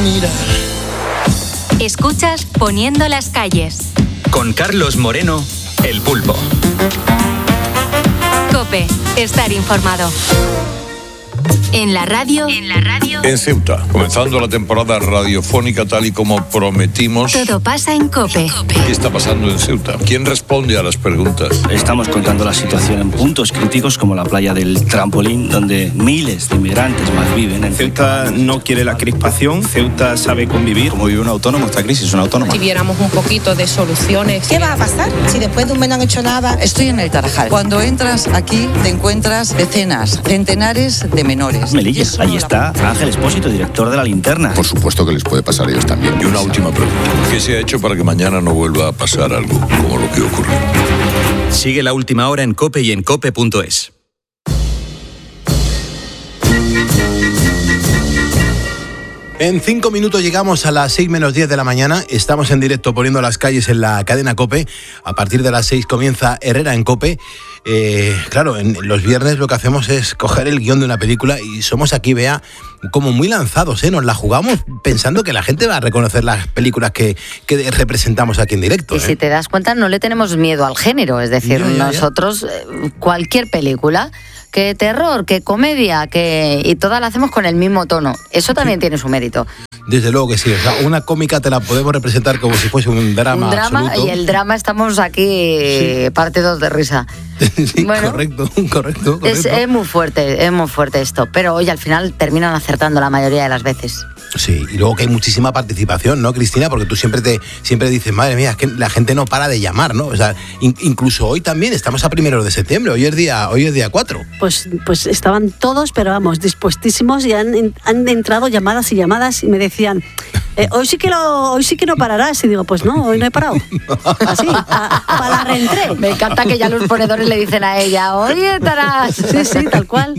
mirar. Escuchas Poniendo las calles. Con Carlos Moreno, El Pulpo. COPE. Estar informado. En la radio. En Ceuta, comenzando la temporada radiofónica tal y como prometimos. Todo pasa en COPE. ¿Qué está pasando en Ceuta? ¿Quién responde a las preguntas? Estamos contando la situación en puntos críticos como la playa del Trampolín, donde miles de inmigrantes malviven. Ceuta no quiere la crispación, Ceuta sabe convivir. Como vive un autónomo, esta crisis es una autónoma. Si viéramos un poquito de soluciones. ¿Qué va a pasar si después de un mes no han hecho nada? Estoy en el Tarajal. Cuando entras aquí te encuentras decenas, centenares de menores. Melilla, ahí está Ángel Espósito, director de La Linterna. Por supuesto que les puede pasar a ellos también. Y una última pregunta. ¿Qué se ha hecho para que mañana no vuelva a pasar algo como lo que ocurrió? Sigue La Última Hora en COPE y en COPE.es. En 5 minutos llegamos a las 6 menos 10 de la mañana. Estamos en directo poniendo las calles en la cadena COPE. A partir de las 6 comienza Herrera en COPE. Claro, en los viernes lo que hacemos es coger el guión de una película y somos aquí, Bea, como muy lanzados, ¿eh? Nos la jugamos pensando que la gente va a reconocer las películas que representamos aquí en directo. Y si te das cuenta, no le tenemos miedo al género. Es decir, nosotros, cualquier película, que terror, que comedia, y todas la hacemos con el mismo tono. Eso también tiene su mérito. Desde luego que sí. O sea, una cómica te la podemos representar como si fuese un drama. Un drama absoluto. Y el drama estamos aquí partidos de risa. Sí, bueno, correcto. Es muy fuerte esto. Pero hoy al final terminan acertando la mayoría de las veces. Sí, y luego que hay muchísima participación, ¿no, Cristina? Porque tú siempre dices, madre mía, es que la gente no para de llamar, ¿no? O sea, incluso hoy también, estamos a 1 de septiembre, hoy es día 4. Pues estaban todos, pero vamos, dispuestísimos y han entrado llamadas y me decían, hoy sí que no pararás. Y digo, pues no, hoy no he parado. Así, para la reentré. Me encanta que ya los ponedores le dicen a ella, hoy estarás. Sí, tal cual.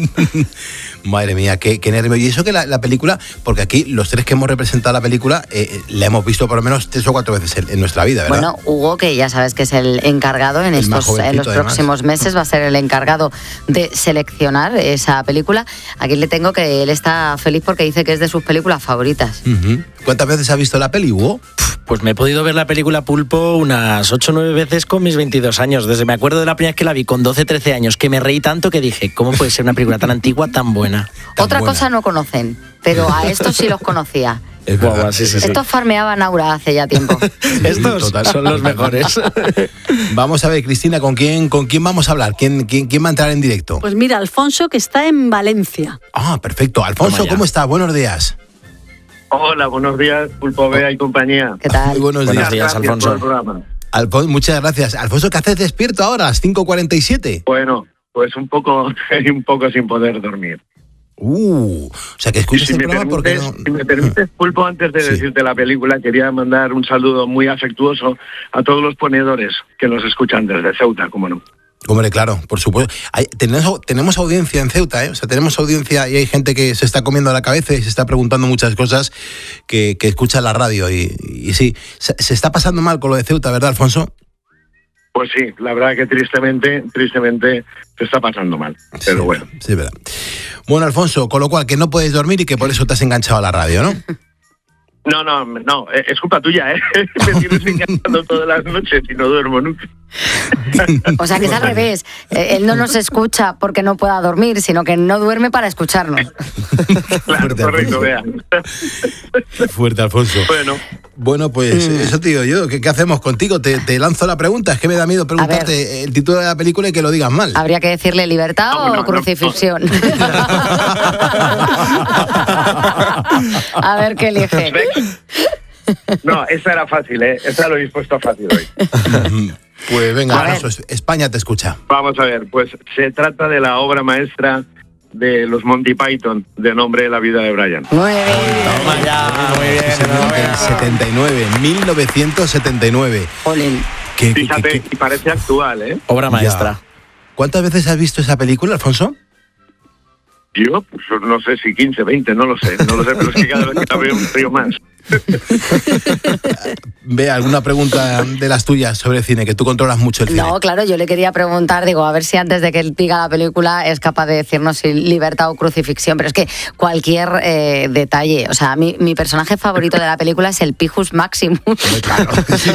Madre mía, qué nervio. Y eso que la película, porque aquí los tres que hemos representado la película, la hemos visto por lo menos 3 o 4 veces en nuestra vida, ¿verdad? Bueno, Hugo, que ya sabes que es el encargado en los próximos meses, va a ser el encargado de seleccionar esa película. Aquí le tengo que él está feliz porque dice que es de sus películas favoritas. Uh-huh. ¿Cuántas veces has visto la peli, Hugo? Pues me he podido ver la película Pulpo unas 8 o 9 veces con mis 22 años. Desde me acuerdo de la primera vez que la vi con 12, 13 años, que me reí tanto que dije, ¿cómo puede ser una película tan antigua, tan buena? Otra cosa no conocen, pero a estos sí los conocía. Es verdad, sí. Estos farmeaban Aura hace ya tiempo. Estos son los mejores. Vamos a ver, Cristina, ¿con quién vamos a hablar? ¿Quién va a entrar en directo? Pues mira, Alfonso, que está en Valencia. Ah, perfecto. Alfonso, ¿cómo estás? Buenos días. Hola, buenos días, Pulpo, Bea y compañía. ¿Qué tal? Muy buenos días, Alfonso. Alfonso, muchas gracias. Alfonso, ¿qué haces despierto ahora, a las 5:47? Bueno, pues un poco sin poder dormir. O sea, que escuchas el programa porque no... Si me permites, Pulpo, antes de decirte la película, quería mandar un saludo muy afectuoso a todos los ponedores que nos escuchan desde Ceuta, cómo no. Hombre, claro, por supuesto. Tenemos audiencia en Ceuta, ¿eh? O sea, tenemos audiencia y hay gente que se está comiendo la cabeza y se está preguntando muchas cosas que escucha la radio. Y sí, se está pasando mal con lo de Ceuta, ¿verdad, Alfonso? Pues sí, la verdad que tristemente se está pasando mal, pero bueno. Sí, verdad. Bueno, Alfonso, con lo cual que no puedes dormir y que por eso te has enganchado a la radio, ¿no? No, es culpa tuya, ¿eh? Me tienes enganchando todas las noches y no duermo nunca. O sea que es al revés. Él no nos escucha porque no pueda dormir, sino que no duerme para escucharnos. Claro, fuerte, correcto, Bea. Fuerte, Alfonso. Bueno, pues eso te digo yo. ¿Qué hacemos contigo? Te lanzo la pregunta. Es que me da miedo preguntarte el título de la película y que lo digas mal. ¿Habría que decirle libertad o crucifixión? A ver qué elige. No, esa era fácil, ¿eh? Esa lo he dispuesto fácil hoy. Pues venga, Alfonso, España te escucha. Vamos a ver, pues se trata de la obra maestra de los Monty Python, de nombre La vida de Brian. Muy bien. Toma ya, muy bien. 1979. Jolín. Fíjate, y parece actual, ¿eh? Obra maestra. Ya. ¿Cuántas veces has visto esa película, Alfonso? Yo, pues no sé si 15, 20, no lo sé, pero es que cada vez que la veo un río más. Ve, ¿alguna pregunta de las tuyas sobre cine? Que tú controlas mucho el cine. No, claro, yo le quería preguntar, digo, a ver si antes de que él diga la película es capaz de decirnos si libertad o crucifixión, pero es que cualquier detalle, o sea, mi personaje favorito de la película es el Pijus Maximus. Claro.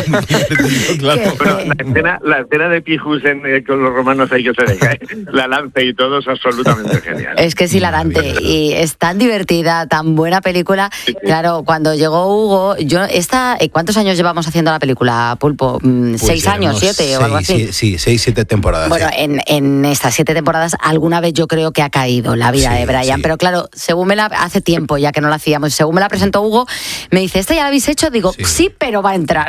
Pero la escena de Pijus con los romanos ahí que se deja, la lanza y todo es absolutamente genial. Es que es hilarante y es tan divertida, tan buena película. Claro, cuando llegó Hugo, ¿cuántos años llevamos haciendo la película, Pulpo? Pues 6 años, 7 o algo así. Sí, 6, 7 temporadas. Bueno, en estas 7 temporadas alguna vez yo creo que ha caído la vida de Brian, pero claro, hace tiempo ya que no la hacíamos, según me la presentó Hugo, me dice, ¿esta ya la habéis hecho? Digo, sí, pero va a entrar.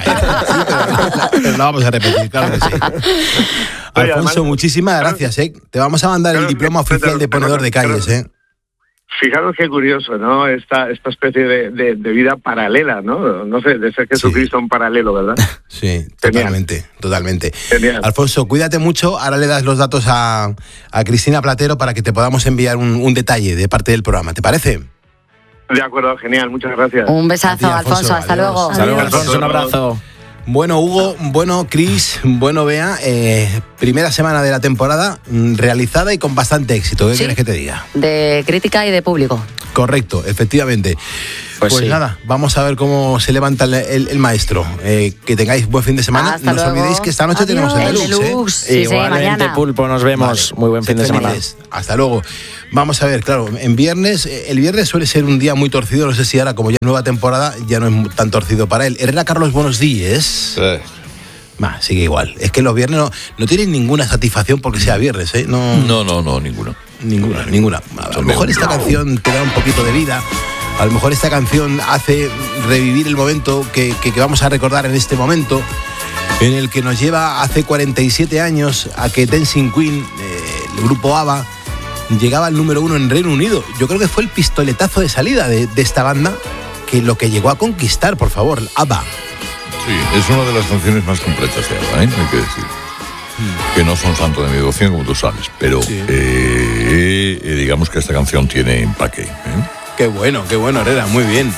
Pero la vamos a repetir, claro que sí. Alfonso, muchísimas gracias. Te vamos a mandar el diploma oficial de ponedor de calles. Fijaros qué curioso, ¿no? Esta especie de vida paralela, ¿no? No sé, de ser Jesucristo en paralelo, ¿verdad? Sí, totalmente. Genial. Alfonso, cuídate mucho. Ahora le das los datos a Cristina Platero para que te podamos enviar un detalle de parte del programa. ¿Te parece? De acuerdo, genial. Muchas gracias. Un besazo, Alfonso. Hasta luego. Hasta luego, Alfonso. Un abrazo. Bueno, Hugo, bueno, Cris, bueno, Bea, primera semana de la temporada realizada y con bastante éxito. ¿Qué quieres que te diga? De crítica y de público. Correcto, efectivamente. Pues sí. Nada, vamos a ver cómo se levanta el maestro. Que tengáis buen fin de semana. Hasta no os luego. olvidéis que esta noche tenemos el Deluxe. Sí, igualmente, mañana. Pulpo, nos vemos. Vale. Muy buen fin de semana. Hasta luego. Vamos a ver, claro, el viernes suele ser un día muy torcido. No sé si ahora, como ya nueva temporada, ya no es tan torcido para él. Herrera Carlos, buenos días. Sigue igual. Es que los viernes no tienen ninguna satisfacción porque sea viernes, ¿eh? No, ninguna. Ninguna. A lo mejor esta canción te da un poquito de vida. A lo mejor esta canción hace revivir el momento que vamos a recordar en este momento, en el que nos lleva hace 47 años a que Dancing Queen, el grupo ABBA, llegaba al número 1 en Reino Unido. Yo creo que fue el pistoletazo de salida de esta banda, que lo que llegó a conquistar, por favor, ABBA. Sí, es una de las canciones más completas de ABBA, hay que decir. Que no son santo de mi devoción, como tú sabes, pero digamos que esta canción tiene empaque. Qué bueno, Herrera, muy bien.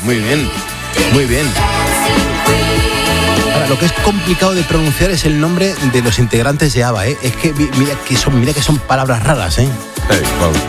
Ahora, lo que es complicado de pronunciar es el nombre de los integrantes de ABBA, Es que mira que son palabras raras, Claro.